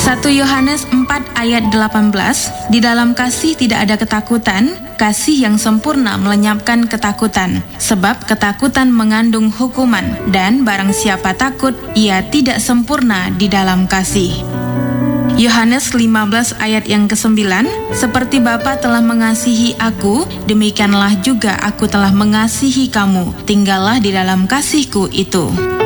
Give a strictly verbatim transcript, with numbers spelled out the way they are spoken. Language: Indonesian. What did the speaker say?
satu Yohanes empat ayat delapan belas, di dalam kasih tidak ada ketakutan, kasih yang sempurna melenyapkan ketakutan, sebab ketakutan mengandung hukuman, dan barang siapa takut, ia tidak sempurna di dalam kasih. Yohanes lima belas ayat yang kesembilan, seperti Bapa telah mengasihi aku, demikianlah juga aku telah mengasihi kamu, tinggallah di dalam kasihku itu.